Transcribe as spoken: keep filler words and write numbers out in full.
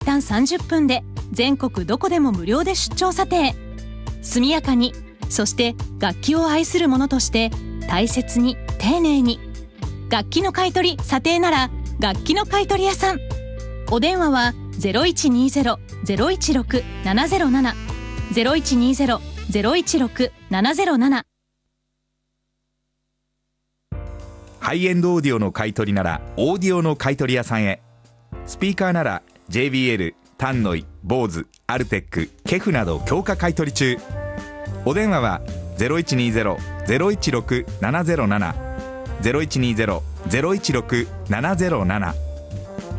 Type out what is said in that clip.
旦さんじゅっぷんで全国どこでも無料で出張査定。速やかに、そして楽器を愛する者として大切に丁寧に。楽器の買い取り査定なら楽器の買い取り屋さん。お電話は ゼロいちにゼロ ゼロいちろく ななゼロなな ゼロいちにゼロ ゼロいちろく ななゼロなな。 ハイエンドオーディオの買い取りならオーディオの買い取り屋さんへ。スピーカーなら ジェイビーエル、タンノイ、ボーズ、アルテック、ケフなど強化買い取り中。お電話は ゼロいちにゼロ ゼロいちろく ななゼロなな ゼロいちにゼロ ゼロいちろく ななゼロなな。